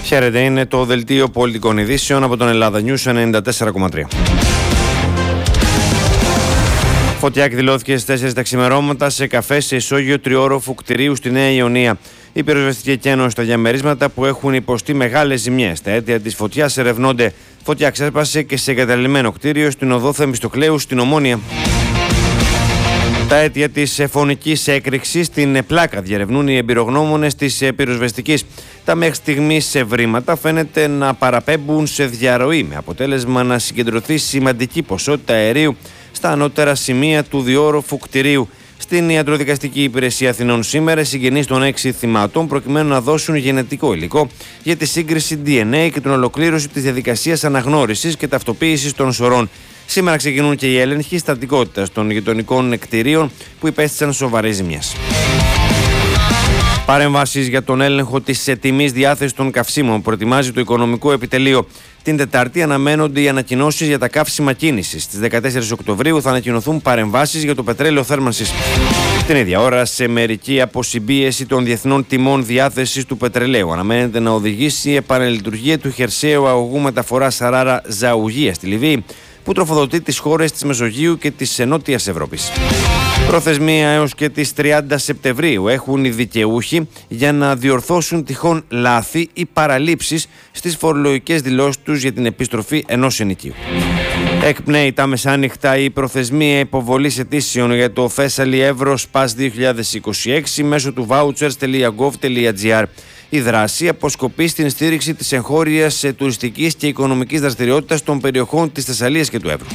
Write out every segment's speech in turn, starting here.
Χαίρετε, είναι το δελτίο πολιτικών ειδήσεων από τον Ελλάδα News 94,3. Φωτιά εκδηλώθηκε στις 4 τα ξημερώματα σε καφέ σε ισόγειο τριόροφου κτηρίου στη Νέα Ιωνία. Η πυροσβεστική εκένωση στα διαμερίσματα που έχουν υποστεί μεγάλες ζημιές. Τα αίτια της φωτιάς ερευνώνται. Φωτιά ξέσπασε και σε εγκαταλειμμένο κτίριο στην οδό Θεμιστοκλέου στην Ομόνια. Τα αίτια της φωνικής έκρηξης στην πλάκα διερευνούν οι εμπειρογνώμονες της πυροσβεστικής. Τα μέχρι στιγμής ευρήματα φαίνεται να παραπέμπουν σε διαρροή, με αποτέλεσμα να συγκεντρωθεί σημαντική ποσότητα αερίου στα ανώτερα σημεία του διόροφου κτηρίου. Στην Ιατροδικαστική Υπηρεσία Αθηνών σήμερα, οι συγγενείς των 6 θυμάτων προκειμένου να δώσουν γενετικό υλικό για τη σύγκριση DNA και την ολοκλήρωση της διαδικασίας αναγνώρισης και ταυτοποίησης των σωρών. Σήμερα ξεκινούν και οι έλεγχοι στατικότητας των γειτονικών κτηρίων που υπέστησαν σοβαρές ζημιές. Παρεμβάσεις για τον έλεγχο της τιμής διάθεσης των καυσίμων προετοιμάζει το Οικονομικό Επιτελείο. Την Τετάρτη αναμένονται οι ανακοινώσεις για τα καύσιμα κίνησης. Στις 14 Οκτωβρίου θα ανακοινωθούν παρεμβάσεις για το πετρέλαιο θέρμανσης. Την ίδια ώρα, σε μερική αποσυμπίεση των διεθνών τιμών διάθεσης του πετρελαίου, αναμένεται να οδηγήσει η επαναλειτουργία του χερσαίου αγωγού μεταφοράς Σαράρα Ζαουγία στη Λιβύη, που τροφοδοτεί τις χώρες της Μεσογείου και της Νότιας Ευρώπης. Προθεσμία έως και τις 30 Σεπτεμβρίου έχουν οι δικαιούχοι για να διορθώσουν τυχόν λάθη ή παραλήψεις στις φορολογικές δηλώσεις τους για την επιστροφή ενός ενοικίου. Εκπνέει τα μεσάνυχτα η προθεσμία υποβολής αιτήσεων για το Thessaly Evros Pass 2026 μέσω του vouchers.gov.gr. Η δράση αποσκοπεί στην στήριξη της εγχώριας τουριστικής και οικονομικής δραστηριότητας των περιοχών της Θεσσαλίας και του Εύρου.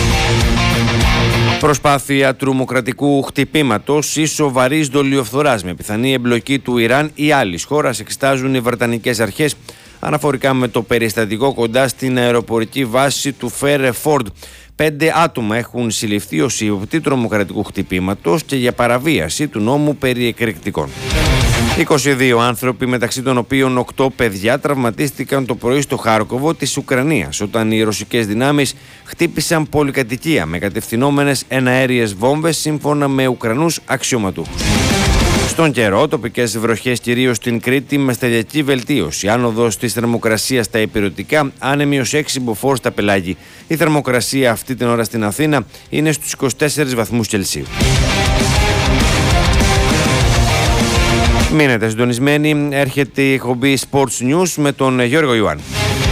Προσπάθεια τρομοκρατικού χτυπήματος ή σοβαρής δολιοφθοράς με πιθανή εμπλοκή του Ιράν ή άλλης χώρας εξετάζουν οι βρετανικές αρχές αναφορικά με το περιστατικό κοντά στην αεροπορική βάση του Φέρεφορντ. 5 άτομα έχουν συλληφθεί ως ύποπτοι τρομοκρατικού χτυπήματος και για παραβίαση του νόμου περί εκρηκτικών. 22 άνθρωποι, μεταξύ των οποίων 8 παιδιά, τραυματίστηκαν το πρωί στο Χάρκοβο της Ουκρανίας όταν οι ρωσικές δυνάμεις χτύπησαν πολυκατοικία με κατευθυνόμενες εναέριες βόμβες σύμφωνα με Ουκρανούς αξιωματούχους. Στον καιρό, τοπικές βροχές κυρίως στην Κρήτη με σταδιακή βελτίωση. Άνοδος της θερμοκρασίας στα ηπειρωτικά, άνεμοι ως 6 μποφόρ στα πελάγη. Η θερμοκρασία αυτή την ώρα στην Αθήνα είναι στους 24 βαθμούς Κελσίου. Μείνετε συντονισμένοι, έρχεται η εκπομπή Sports News με τον Γιώργο Ιωάννη.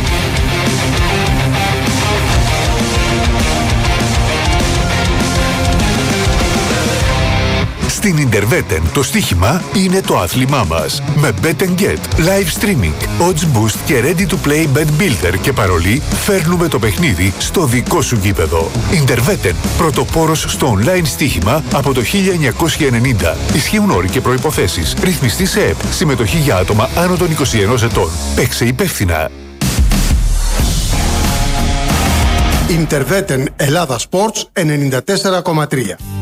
Στην Ιντερβέτεν το στοίχημα είναι το άθλημά μας. Με Bet & Get, live streaming, odds boost και ready to play bet builder και παρολί φέρνουμε το παιχνίδι στο δικό σου γήπεδο. Ιντερβέτεν, πρωτοπόρος στο online στοίχημα από το 1990. Ισχύουν όροι και προϋποθέσεις. Ρυθμιστή σε ΕΠ. Συμμετοχή για άτομα άνω των 21 ετών. Παίξε υπεύθυνα. Ιντερβέτεν Ελλάδα Sports 94,3.